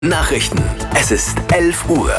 Nachrichten. Es ist 11 Uhr.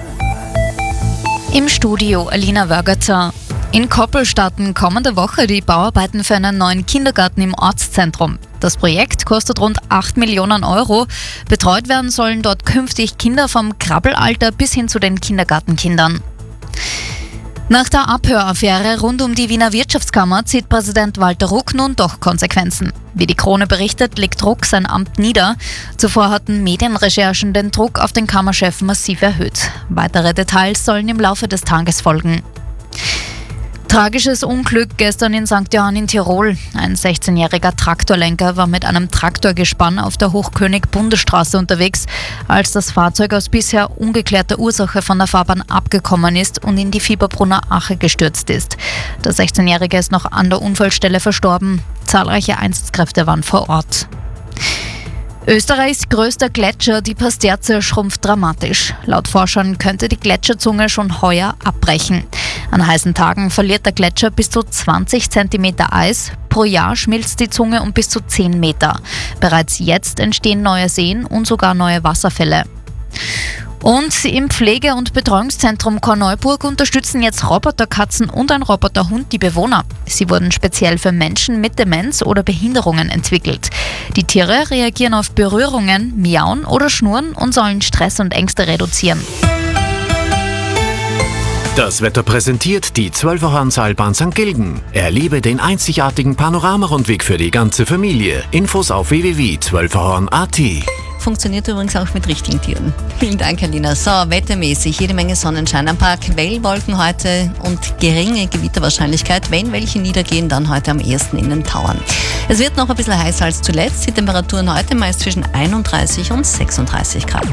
Im Studio Alina Wörgerzer. In Koppel starten kommende Woche die Bauarbeiten für einen neuen Kindergarten im Ortszentrum. Das Projekt kostet rund 8 Millionen Euro. Betreut werden sollen dort künftig Kinder vom Krabbelalter bis hin zu den Kindergartenkindern. Nach der Abhöraffäre rund um die Wiener Wirtschaftskammer zieht Präsident Walter Ruck nun doch Konsequenzen. Wie die Krone berichtet, legt Ruck sein Amt nieder. Zuvor hatten Medienrecherchen den Druck auf den Kammerchef massiv erhöht. Weitere Details sollen im Laufe des Tages folgen. Tragisches Unglück gestern in St. Johann in Tirol. Ein 16-jähriger Traktorlenker war mit einem Traktorgespann auf der Hochkönig-Bundesstraße unterwegs, als das Fahrzeug aus bisher ungeklärter Ursache von der Fahrbahn abgekommen ist und in die Fieberbrunner Ache gestürzt ist. Der 16-Jährige ist noch an der Unfallstelle verstorben. Zahlreiche Einsatzkräfte waren vor Ort. Österreichs größter Gletscher, die Pasterze, schrumpft dramatisch. Laut Forschern könnte die Gletscherzunge schon heuer abbrechen. An heißen Tagen verliert der Gletscher bis zu 20 cm Eis. Pro Jahr schmilzt die Zunge um bis zu 10 Meter. Bereits jetzt entstehen neue Seen und sogar neue Wasserfälle. Und im Pflege- und Betreuungszentrum Korneuburg unterstützen jetzt Roboterkatzen und ein Roboterhund die Bewohner. Sie wurden speziell für Menschen mit Demenz oder Behinderungen entwickelt. Die Tiere reagieren auf Berührungen, miauen oder schnurren und sollen Stress und Ängste reduzieren. Das Wetter präsentiert die 12er-Seilbahn St. Gilgen. Erlebe den einzigartigen Panoramarundweg für die ganze Familie. Infos auf www.12erhorn.at. Funktioniert übrigens auch mit richtigen Tieren. Vielen Dank, Alina. So, wettermäßig jede Menge Sonnenschein. Ein paar Quellwolken heute und geringe Gewitterwahrscheinlichkeit. Wenn welche niedergehen, dann heute am ehesten in den Tauern. Es wird noch ein bisschen heißer als zuletzt. Die Temperaturen heute meist zwischen 31 und 36 Grad.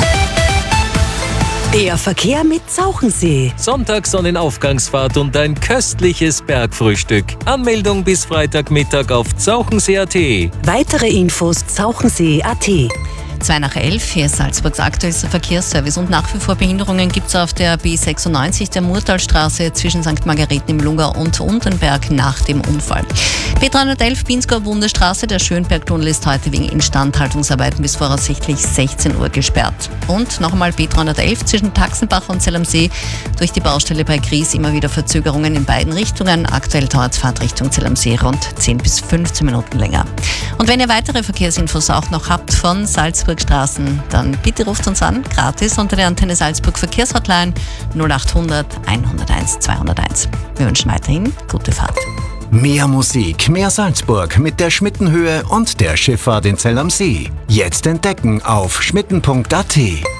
Der Verkehr mit Zauchensee. Sonntag Sonnenaufgangsfahrt und ein köstliches Bergfrühstück. Anmeldung bis Freitagmittag auf zauchensee.at. Weitere Infos zauchensee.at. 11:02, hier ist Salzburgs aktuellster Verkehrsservice und nach wie vor Behinderungen gibt es auf der B96 der Murtalstraße zwischen St. Margareten im Lungau und Unternberg nach dem Unfall. B311 Pinzgauer Bundesstraße, der Schönbergtunnel ist heute wegen Instandhaltungsarbeiten bis voraussichtlich 16 Uhr gesperrt. Und noch einmal B311 zwischen Taxenbach und Zell am See durch die Baustelle bei Gries immer wieder Verzögerungen in beiden Richtungen. Aktuell dauert Fahrtrichtung Zell am See rund 10 bis 15 Minuten länger. Und wenn ihr weitere Verkehrsinfos auch noch habt von Salzburgstraßen, dann bitte ruft uns an, gratis unter der Antenne Salzburg Verkehrshotline 0800 101 201. Wir wünschen weiterhin gute Fahrt. Mehr Musik, mehr Salzburg mit der Schmittenhöhe und der Schifffahrt in Zell am See. Jetzt entdecken auf schmitten.at.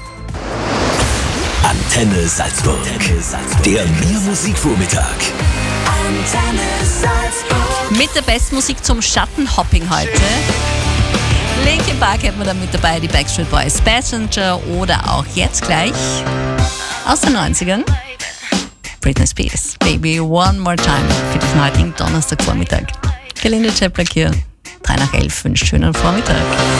Antenne Salzburg. Der Mehr Musikvormittag. Mit der besten Musik zum Schattenhopping heute. Linkin Park hätten wir dann mit dabei, die Backstreet Boys Passenger oder auch jetzt gleich aus den 90ern Britney Spears, Baby One More Time für diesen heutigen Donnerstagvormittag. Gelinde Chapler hier, 11:03 wünscht schönen Vormittag.